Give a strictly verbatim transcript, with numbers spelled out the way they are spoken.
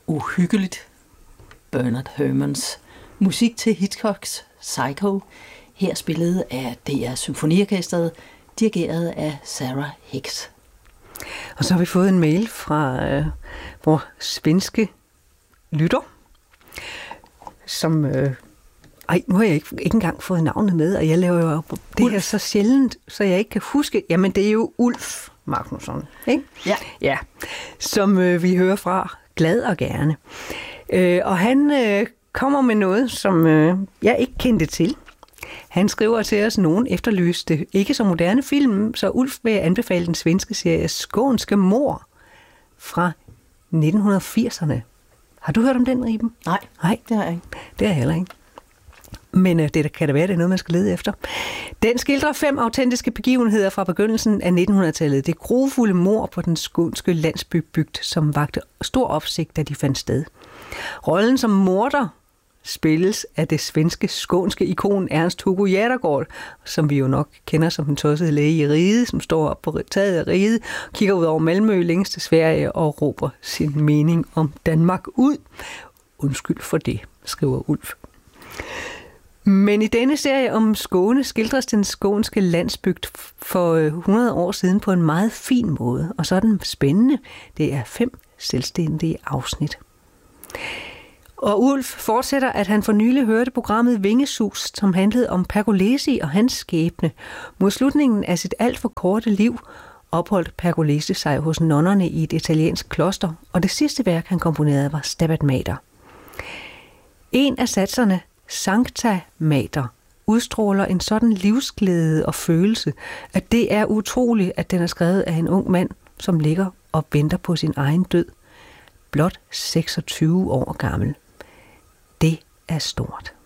uhyggeligt. Bernard Herrmanns musik til Hitchcocks Psycho, her spillet af D R Symfoniorkestret, dirigeret af Sarah Hicks. Og så har vi fået en mail fra øh, vores svenske lytter, som... Øh, ej, nu har jeg ikke, ikke engang fået navnet med, og jeg laver jo det her så sjældent, så jeg ikke kan huske. Jamen, det er jo Ulf Magnusson, ikke? Ja. Ja, som øh, vi hører fra glad og gerne. Øh, og han øh, kommer med noget, som øh, jeg ikke kendte til. Han skriver til os, nogen efterlyste ikke så moderne film, så Ulf vil anbefale den svenske serie Skånske Mord fra nitten firserne. Har du hørt om den, Riben? Nej, Nej, det har jeg ikke. Det har jeg heller ikke. Men øh, det kan da være, det er noget, man skal lede efter. Den skildrer fem autentiske begivenheder fra begyndelsen af nittenhundredetallet. Det grufulde mord på den skånske landsbybygd, som vagte stor opsigt, da de fandt sted. Rollen som morder spilles af det svenske skånske ikon Ernst Hugo Jädergaard, som vi jo nok kender som den tossede læge i riget, som står op på taget af riget, kigger ud over Malmø længst til Sverige og råber sin mening om Danmark ud. Undskyld for det, skriver Ulf. Men i denne serie om Skåne skildres den skånske landsbygd for hundrede år siden på en meget fin måde, og så er den spændende. Det er fem selvstændige afsnit. Og Ulf fortsætter, at han for nylig hørte programmet Vingesus, som handlede om Pergolesi og hans skæbne. Mod slutningen af sit alt for korte liv opholdt Pergolesi sig hos nonnerne i et italiensk kloster, og det sidste værk, han komponerede, var Stabat Mater. En af satserne, Sancta Mater, udstråler en sådan livsglæde og følelse, at det er utroligt, at den er skrevet af en ung mand, som ligger og venter på sin egen død. Blot seksogtyve år gammel. Det er stort.